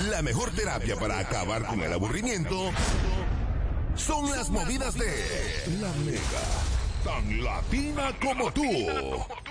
La mejor terapia para acabar con el aburrimiento son las movidas de La Mega, tan latina como tú.